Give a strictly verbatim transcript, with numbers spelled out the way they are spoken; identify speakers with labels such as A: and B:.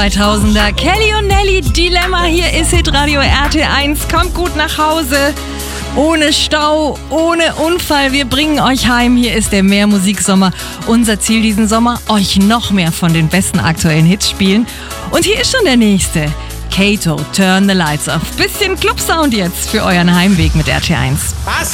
A: zweitausender Kelly und Nelly, Dilemma, hier ist Hitradio R T eins. Kommt gut nach Hause, ohne Stau, ohne Unfall. Wir bringen euch heim. Hier ist der Mehrmusiksommer. Unser Ziel diesen Sommer, euch noch mehr von den besten aktuellen Hits spielen. Und hier ist schon der nächste. Kato, Turn the Lights Off. Bisschen Clubsound jetzt für euren Heimweg mit R T eins.
B: Was?